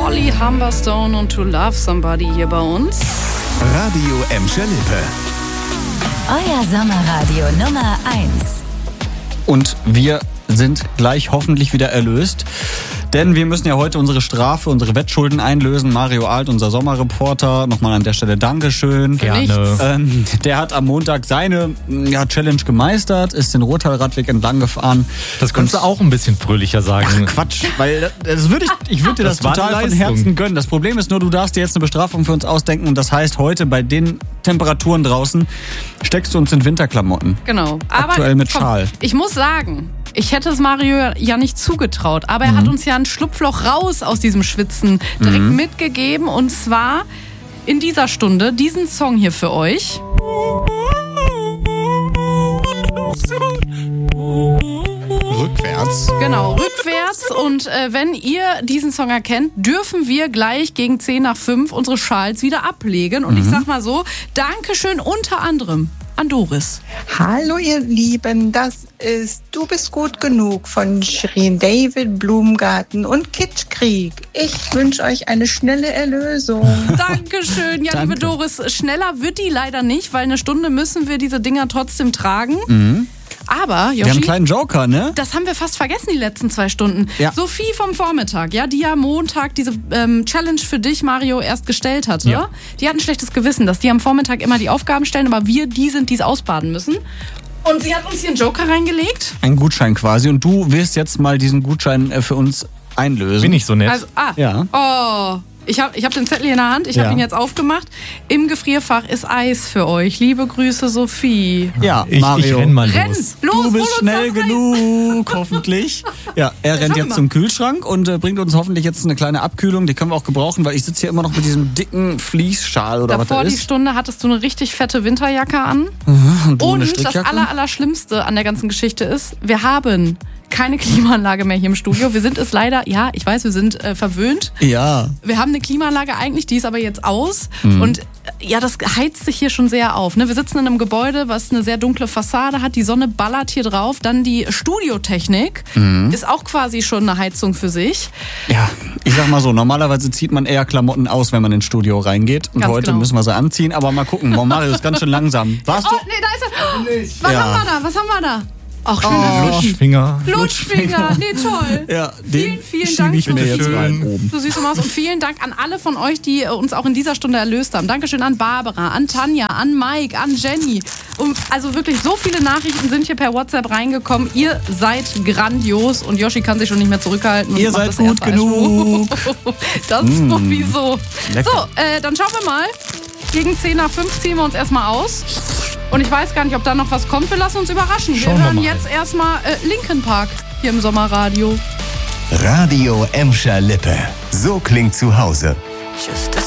Molly Humberstone und To Love Somebody hier bei uns. Radio Emscher Lippe. Euer Sommerradio Nummer 1. Und wir sind gleich hoffentlich wieder erlöst. Denn wir müssen ja heute unsere Strafe, unsere Wettschulden einlösen. Mario Alt, unser Sommerreporter, nochmal an der Stelle Dankeschön. Gerne. Der hat am Montag seine Challenge gemeistert, ist den Ruhrtal-Radweg entlang gefahren. Das könntest du auch ein bisschen fröhlicher sagen. Ach Quatsch, weil ich würde dir das total von Herzen gönnen. Das Problem ist nur, du darfst dir jetzt eine Bestrafung für uns ausdenken. Und das heißt, heute bei den Temperaturen draußen steckst du uns in Winterklamotten. Genau. Aktuell mit Schal. Ich muss sagen, ich hätte es Mario ja nicht zugetraut, aber er hat uns ja ein Schlupfloch raus aus diesem Schwitzen direkt mitgegeben, und zwar in dieser Stunde diesen Song hier für euch. Rückwärts. Genau, rückwärts. Und wenn ihr diesen Song erkennt, dürfen wir gleich gegen 10 nach 5 unsere Schals wieder ablegen. Und ich sag mal so, Dankeschön unter anderem an Doris. Hallo ihr Lieben, das ist Du bist gut genug von Shirin David, Blumengarten und Kitschkrieg. Ich wünsche euch eine schnelle Erlösung. Dankeschön. Ja, Danke. liebe Doris, schneller wird die leider nicht, weil eine Stunde müssen wir diese Dinger trotzdem tragen. Aber, Joshi, Wir haben einen kleinen Joker, ne? das haben wir fast vergessen die letzten 2 Stunden. Ja. Sophie vom Vormittag, ja, die ja Montag diese Challenge für dich, Mario, erst gestellt hatte. Ja. Die hat ein schlechtes Gewissen, dass die am Vormittag immer die Aufgaben stellen, aber wir die sind, die es ausbaden müssen. Und sie hat uns hier einen Joker reingelegt. Ein Gutschein quasi. Und du wirst jetzt mal diesen Gutschein für uns einlösen. Bin ich so nett? Also, Ja. Oh, ich hab den Zettel hier in der Hand, ich habe ihn jetzt aufgemacht. Im Gefrierfach ist Eis für euch. Liebe Grüße, Sophie. Ja, Ich Mario. renn mal Renn, los. los, Du hol bist uns schnell das Eis. genug, hoffentlich. Ja, er rennt schauen wir jetzt mal. zum Kühlschrank und bringt uns hoffentlich jetzt eine kleine Abkühlung. Die können wir auch gebrauchen, weil ich sitze hier immer noch mit diesem dicken Fließschal oder Davor was die das ist. Stunde hattest du eine richtig fette Winterjacke an. Und du eine Und das Strickjacke. Allerschlimmste an der ganzen Geschichte ist, wir haben keine Klimaanlage mehr hier im Studio. Wir sind es leider, ja, ich weiß, wir sind verwöhnt. Ja. Wir haben eine Klimaanlage eigentlich, die ist aber jetzt aus. Und ja, das heizt sich hier schon sehr auf. Ne? Wir sitzen in einem Gebäude, was eine sehr dunkle Fassade hat. Die Sonne ballert hier drauf. Dann die Studiotechnik ist auch quasi schon eine Heizung für sich. Ja, ich sag mal so, normalerweise zieht man eher Klamotten aus, wenn man ins Studio reingeht. Und Ganz heute genau. müssen wir sie anziehen. Aber mal gucken, Mario ist ganz schön langsam. Warst Oh, du? nee, da ist er. Was Ja. haben wir da? Was haben wir da? Ach, schöne Lutschfinger. Lutschfinger. Nee, toll. Ja, den Vielen schiebe Dank, ich mir jetzt Sophie. rein oben. Du süße Maus. Und vielen Dank an alle von euch, die uns auch in dieser Stunde erlöst haben. Dankeschön an Barbara, an Tanja, an Mike, an Jenny. Und also wirklich so viele Nachrichten sind hier per WhatsApp reingekommen. Ihr seid grandios und Yoshi kann sich schon nicht mehr zurückhalten. Und Ihr macht seid das gut erste genug. Das ist sowieso. Lecker. So, dann schauen wir mal. Gegen 10 nach 5 ziehen wir uns erstmal aus. Und ich weiß gar nicht, ob da noch was kommt. Wir lassen uns überraschen. Schauen wir wir hören mal. jetzt erstmal Linkin Park hier im Sommerradio. Radio Emscher Lippe. So klingt zu Hause. Just a